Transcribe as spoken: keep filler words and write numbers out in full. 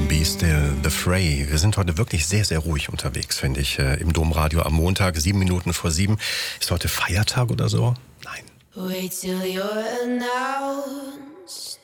Be Still, The Fray. Wir sind heute wirklich sehr, sehr ruhig unterwegs, finde ich, äh, im Domradio am Montag, sieben Minuten vor sieben. Ist heute Feiertag oder so? Nein. Wait till you're announced.